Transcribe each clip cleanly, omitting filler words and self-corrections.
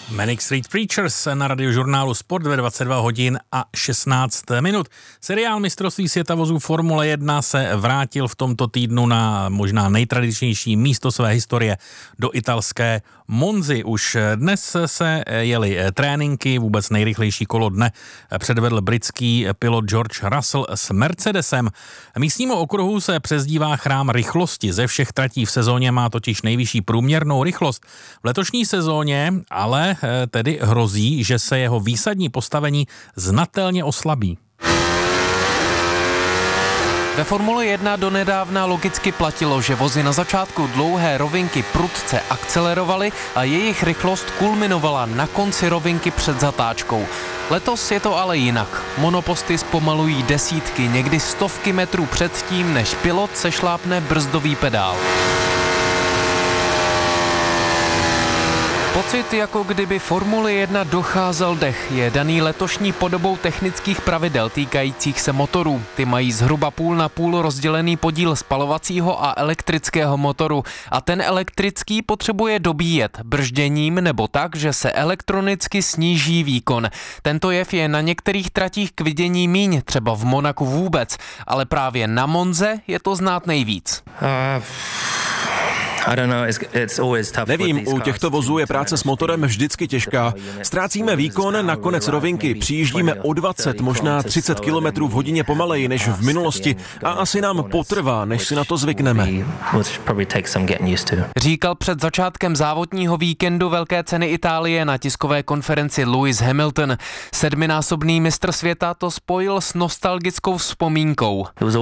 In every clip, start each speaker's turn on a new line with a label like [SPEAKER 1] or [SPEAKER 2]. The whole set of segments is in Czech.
[SPEAKER 1] Manic Street Preachers na radiožurnálu Sport ve 22 hodin a 16 minut. Seriál mistrovství světa vozů Formule 1 se vrátil v tomto týdnu na možná nejtradičnější místo své historie do italské Monzy. Už dnes se jeli tréninky, vůbec nejrychlejší kolo dne předvedl britský pilot George Russell s Mercedesem. Místnímu okruhu se přezdívá Chrám rychlosti. Ze všech tratí v sezóně má totiž nejvyšší průměrnou rychlost. V letošní sezóně ale tedy hrozí, že se jeho výsadní postavení znatelně oslabí.
[SPEAKER 2] Ve Formule 1 donedávna logicky platilo, že vozy na začátku dlouhé rovinky prudce akcelerovaly a jejich rychlost kulminovala na konci rovinky před zatáčkou. Letos je to ale jinak. Monoposty zpomalují desítky, někdy stovky metrů předtím, než pilot sešlápne brzdový pedál. Pocit, jako kdyby Formuli 1 docházel dech, je daný letošní podobou technických pravidel týkajících se motorů. Ty mají zhruba půl na půl rozdělený podíl spalovacího a elektrického motoru a ten elektrický potřebuje dobíjet bržděním nebo tak, že se elektronicky sníží výkon. Tento jev je na některých tratích k vidění míň, třeba v Monaku vůbec, ale právě na Monze je to znát nejvíc.
[SPEAKER 3] Nevím, u těchto vozů je práce s motorem vždycky těžká. Ztrácíme výkon na konec rovinky, přijíždíme o 20, možná 30 km v hodině pomaleji než v minulosti a asi nám potrvá, než si na to zvykneme.
[SPEAKER 2] Říkal před začátkem závodního víkendu Velké ceny Itálie na tiskové konferenci Lewis Hamilton. Sedminásobný mistr světa to spojil s nostalgickou vzpomínkou.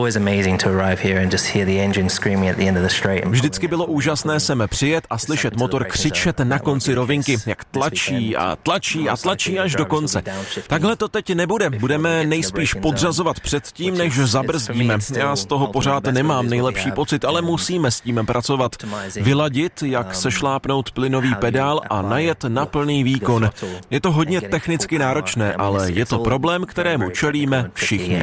[SPEAKER 3] Vždycky bylo úžasné sem přijet a slyšet motor křičet na konci rovinky, jak tlačí a tlačí a tlačí až do konce. Takhle to teď nebude. Budeme nejspíš podřazovat předtím, než zabrzdíme. Já z toho pořád nemám nejlepší pocit, ale musíme s tím pracovat. Vyladit, jak sešlápnout plynový pedál a najet na plný výkon. Je to hodně technicky náročné, ale je to problém, kterému čelíme všichni.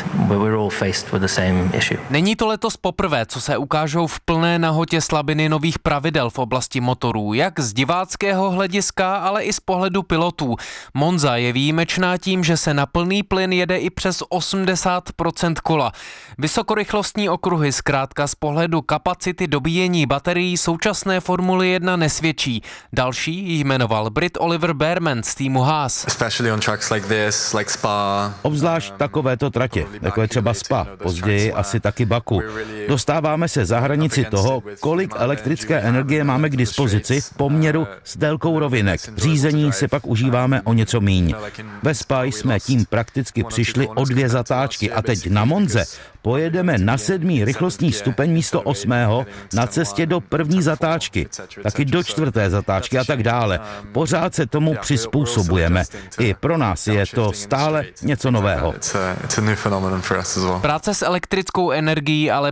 [SPEAKER 2] Není to letos poprvé, co se ukážou v plné nahotě slabiny nových pravidel v oblasti motorů, jak z diváckého hlediska, ale i z pohledu pilotů. Monza je výjimečná tím, že se na plný plyn jede i přes 80% kola. Vysokorychlostní okruhy zkrátka z pohledu kapacity dobíjení baterií současné Formule 1 nesvědčí. Další jmenoval Brit Oliver Bearman z týmu Haas.
[SPEAKER 4] Obzvlášť takovéto tratě, jako je třeba Spa, později asi taky Baku. Dostáváme se za hranici toho, kolik elektrické energie máme k dispozici v poměru s délkou rovinek. Řízení si pak užíváme o něco míň. Ve Spa jsme tím prakticky přišli o 2 zatáčky a teď na Monze pojedeme na 7. rychlostní stupeň místo 8. na cestě do 1. zatáčky, taky do 4. zatáčky a tak dále. Pořád se tomu přizpůsobujeme. I pro nás je to stále něco nového.
[SPEAKER 2] Práce s elektrickou energií ale